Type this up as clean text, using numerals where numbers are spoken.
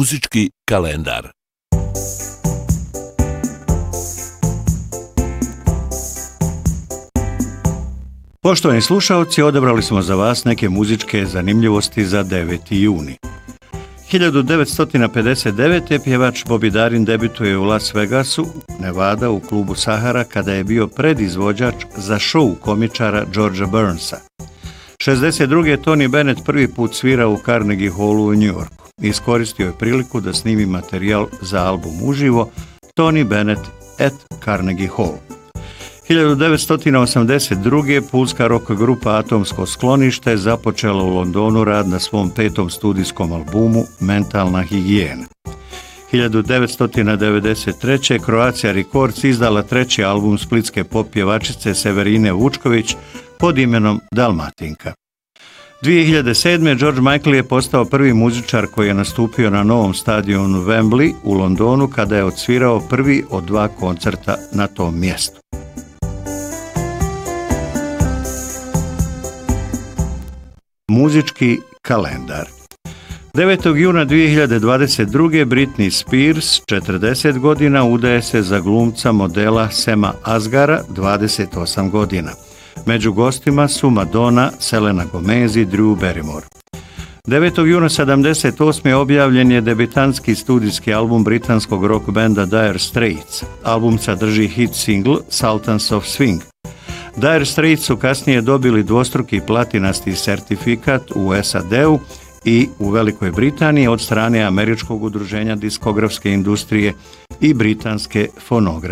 Muzički kalendar. Poštovani slušaoci, odabrali smo za vas neke muzičke zanimljivosti za 9. juni. 1959. pjevač Bobby Darin debituje u Las Vegasu, Nevada, u klubu Sahara kada je bio predizvođač za šou komičara Georgea Burnsa. 62. Tony Bennett prvi put svira u Carnegie Hallu u New Yorku. Iskoristio je priliku da snimi materijal za album uživo Tony Bennett at Carnegie Hall. 1982. pulska rock grupa Atomsko sklonište započela u Londonu rad na svom 5. studijskom albumu Mentalna higijena. 1993. Croatia Records izdala 3. album splitske pop pjevačice Severine Vučković pod imenom Dalmatinka. 2007. George Michael je postao prvi muzičar koji je nastupio na novom stadionu Wembley u Londonu kada je odsvirao prvi od 2 koncerta na tom mjestu. Muzički kalendar. 9. juna 2022. Britney Spears, 40 godina, udaje se za glumca modela Sema Asghara, 28 godina. Među gostima su Madonna, Selena Gomez i Drew Barrymore. 9. juna 78. objavljen je debitantski studijski album britanskog rock benda Dire Straits. Album sadrži hit single Sultans of Swing. Dire Straits su kasnije dobili dvostruki platinasti sertifikat u SAD-u i u Velikoj Britaniji od strane Američkog udruženja diskografske industrije i Britanske fonografske